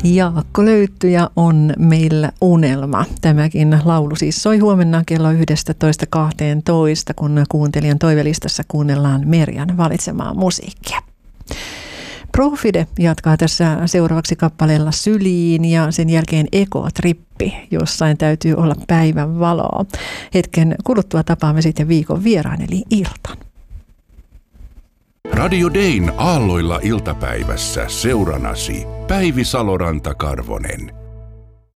Jaakko Löyttyjä on meillä unelma. Tämäkin laulu siis soi huomenna kello 11.12, kun kuuntelijan toivelistassa kuunnellaan Merjan valitsemaa musiikkia. Profide jatkaa tässä seuraavaksi kappaleella Syliin ja sen jälkeen Ekotrippi. Jossain täytyy olla päivän valoa. Hetken kuluttua tapaamme sitten viikon vieraan eli Iltan. Radio Dayn aalloilla iltapäivässä seuranasi Päivi Saloranta-Karvonen.